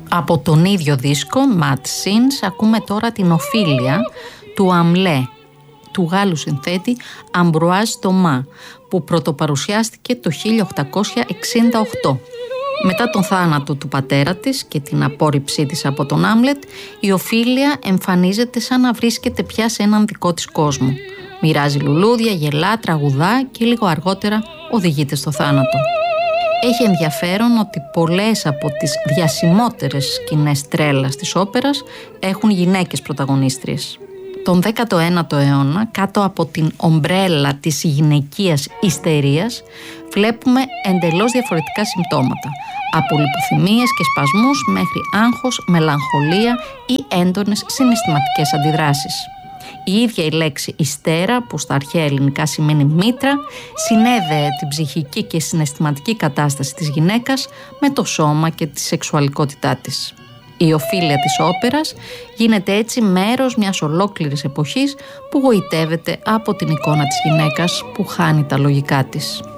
Από τον ίδιο δίσκο, Mad Scenes, ακούμε τώρα την Οφίλια του Αμλέ, του Γάλλου συνθέτη Ambroise Thomas, που πρωτοπαρουσιάστηκε το 1868. Μετά τον θάνατο του πατέρα της και την απόρριψή της από τον Άμλετ, η Οφίλια εμφανίζεται σαν να βρίσκεται πια σε έναν δικό της κόσμο. Μοιράζει λουλούδια, γελά, τραγουδά και λίγο αργότερα οδηγείται στο θάνατο. Έχει ενδιαφέρον ότι πολλές από τις διασημότερες σκηνές τρέλας της όπερας έχουν γυναίκες πρωταγωνίστριες. Τον 19ο αιώνα, κάτω από την ομπρέλα της γυναικείας ιστερίας, βλέπουμε εντελώς διαφορετικά συμπτώματα. Από λιποθυμίες και σπασμούς μέχρι άγχος, μελαγχολία ή έντονες συναισθηματικές αντιδράσεις. Η ίδια η λέξη ιστέρα, που στα αρχαία ελληνικά σημαίνει μήτρα, συνέδεε την ψυχική και συναισθηματική κατάσταση της γυναίκας με το σώμα και τη σεξουαλικότητά της. Η Οφίλια της όπερας γίνεται έτσι μέρος μιας ολόκληρης εποχής που γοητεύεται από την εικόνα της γυναίκας που χάνει τα λογικά της.